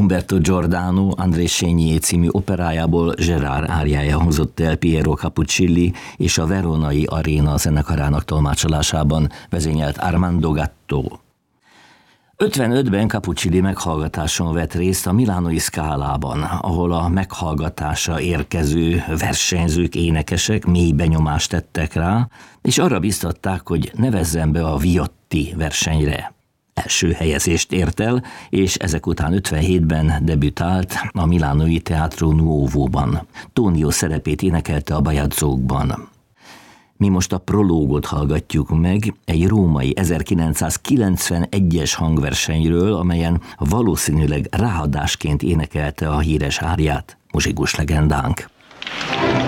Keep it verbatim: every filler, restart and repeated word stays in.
Umberto Giordano André Chénier című operájából Gérard áriája hozott el Piero Capuccilli és a Veronai Aréna zenekarának tolmácsolásában vezényelt Armando Gatto. ötvenötben Capuccilli meghallgatáson vett részt a milánói Scalában, ahol a meghallgatásra érkező versenyzők, énekesek mély benyomást tettek rá, és arra biztatták, hogy nevezzen be a Viotti versenyre. Első helyezést ért el, és ezek után ötvenhétben debütált a milánói Teatro Nuovo-ban. Tonio szerepét énekelte a Bajadzókban. Mi most a prológot hallgatjuk meg egy római ezerkilencszázkilencvenegyes hangversenyről, amelyen valószínűleg ráadásként énekelte a híres áriát muzsikus legendánk.